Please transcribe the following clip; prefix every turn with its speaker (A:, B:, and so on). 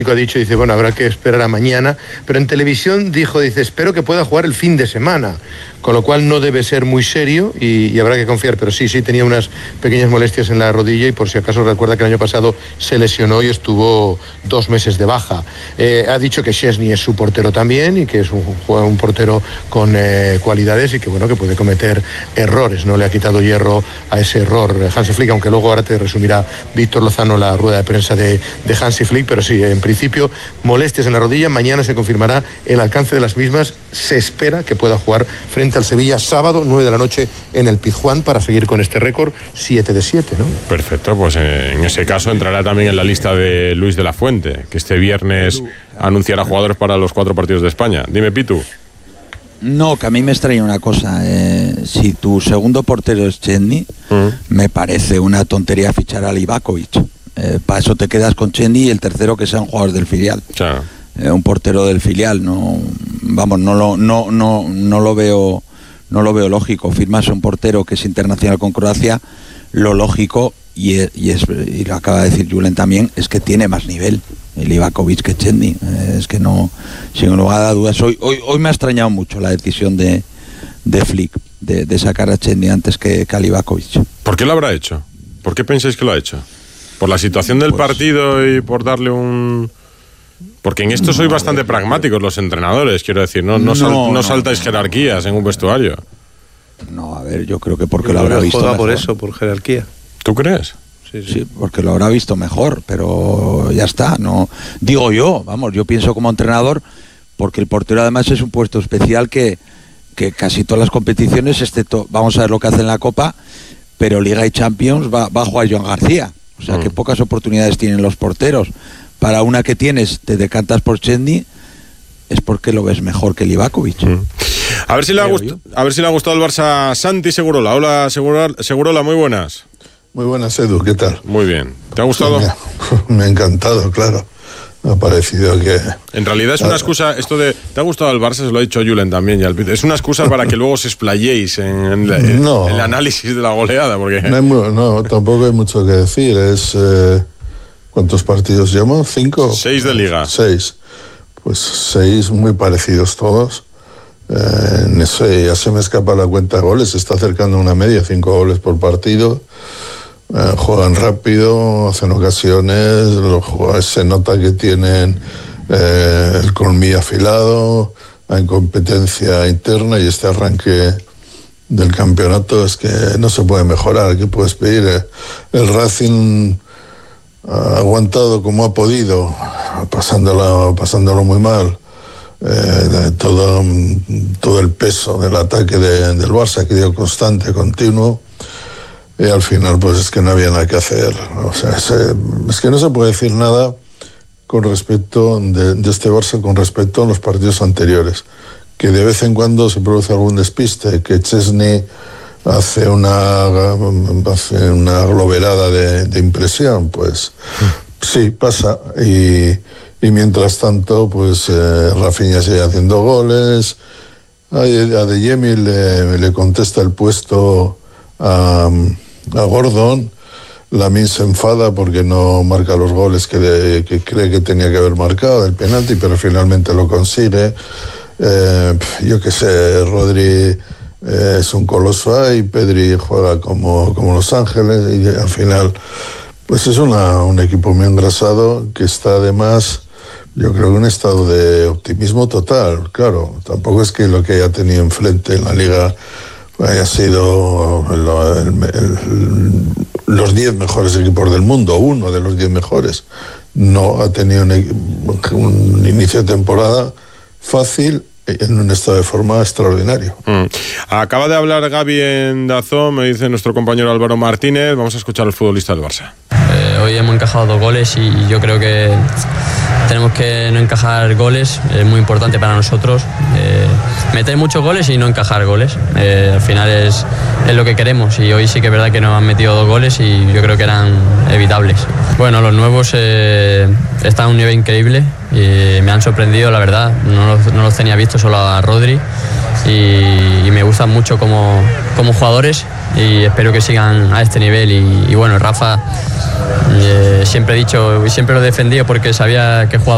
A: Ha dicho, dice, bueno, habrá que esperar a mañana, pero en televisión dice, espero que pueda jugar el fin de semana, con lo cual no debe ser muy serio y habrá que confiar, pero sí, tenía unas pequeñas molestias en la rodilla y por si acaso recuerda que el año pasado se lesionó y estuvo 2 meses de baja. Ha dicho que Szczęsny es su portero también y que es un portero con cualidades y que bueno, que puede cometer errores, no le ha quitado hierro a ese error Hansi Flick, aunque luego ahora te resumirá Víctor Lozano la rueda de prensa de Hansi Flick, pero sí, en principio molestias en la rodilla, mañana se confirmará el alcance de las mismas, se espera que pueda jugar frente al Sevilla sábado 9 de la noche en el Pizjuán para seguir con este récord 7 de 7, ¿no?
B: Perfecto, pues en ese caso entrará también en la lista de Luis de la Fuente, que este viernes anunciará jugadores para los 4 partidos de España. Dime, Pitu.
C: No, que a mí me extraña una cosa. Si tu segundo portero es Szczęsny, me parece una tontería fichar a Livakovic. Para eso te quedas con Szczęsny y el tercero que sean jugadores del filial.
B: Claro.
C: Un portero del filial, no lo veo lógico. Firmas un portero que es internacional con Croacia, lo lógico, y lo acaba de decir Julen también, es que tiene más nivel Livakovic que Szczęsny. Es que no, sin lugar a dudas, hoy me ha extrañado mucho la decisión de Flick de sacar a Szczęsny antes que a Livakovic.
B: ¿Por qué lo habrá hecho? ¿Por qué pensáis que lo ha hecho? ¿Por la situación del partido y por darle un...? Porque en esto sois bastante pragmáticos los entrenadores, quiero decir, no saltáis jerarquías en un vestuario.
C: No, a ver, yo creo que porque lo habrá visto
D: juega
C: mejor.
D: por eso, por jerarquía.
B: ¿Tú crees?
C: Sí, porque lo habrá visto mejor, pero ya está, no digo yo, yo pienso como entrenador, porque el portero además es un puesto especial que casi todas las competiciones, excepto, vamos a ver lo que hace en la Copa, pero Liga y Champions va a jugar Joan García, o sea que pocas oportunidades tienen los porteros. Para una que tienes, te decantas por Szczęsny, es porque lo ves mejor que Livakovic.
B: A ver si le ha gustado el Barça. Santi Segurola. Hola, Segurola, muy buenas.
E: Muy buenas, Edu, ¿qué tal?
B: Muy bien. ¿Te ha gustado?
E: Me ha encantado, claro. Me ha parecido que...
B: En realidad es una excusa, esto de ¿te ha gustado el Barça? Se lo ha dicho Julen también, es una excusa para que luego os explayéis en el análisis de la goleada, porque...
E: No, tampoco hay mucho que decir, es... ¿Cuántos partidos llevamos? ¿5?
B: 6 de Liga.
E: 6. Pues 6 muy parecidos todos. En eso ya se me escapa la cuenta de goles. Se está acercando a una media, 5 goles por partido. Juegan rápido, hacen ocasiones. Los jugadores se nota que tienen el colmillo afilado. Hay competencia interna y este arranque del campeonato es que no se puede mejorar. ¿Qué puedes pedir? El Racing... ha aguantado como ha podido, pasándolo muy mal, todo el peso del ataque del Barça, que dio constante, continuo, y al final pues es que no había nada que hacer. O sea, es que no se puede decir nada con respecto de este Barça con respecto a los partidos anteriores, que de vez en cuando se produce algún despiste, que Szczęsny hace una globerada de impresión, pues sí, pasa. Y mientras tanto, pues Rafinha sigue haciendo goles, a Adeyemi le contesta el puesto a Gordon, Lamine se enfada porque no marca los goles que cree que tenía que haber marcado, el penalti, pero finalmente lo consigue. Yo qué sé, Rodri... es un coloso ahí, Pedri juega como Los Ángeles y al final pues es un equipo muy engrasado que está además, yo creo que en un estado de optimismo total. Claro, tampoco es que lo que haya tenido enfrente en la Liga haya sido los 10 mejores equipos del mundo, uno de los 10 mejores. No ha tenido un inicio de temporada fácil en un estado de forma extraordinario.
B: Acaba de hablar Gavi en DAZN, me dice nuestro compañero Álvaro Martínez. Vamos a escuchar al futbolista del Barça.
F: Hoy hemos encajado 2 goles y yo creo que tenemos que no encajar goles, es muy importante para nosotros. Meter muchos goles y no encajar goles, al final es lo que queremos, y hoy sí que es verdad que nos han metido 2 goles y yo creo que eran evitables. Bueno, los nuevos están a un nivel increíble y me han sorprendido, la verdad. No los tenía visto, solo a Rodri, y me gustan mucho como jugadores y espero que sigan a este nivel. Y bueno, Rafa, siempre he dicho y siempre lo he defendido porque sabía que jugaba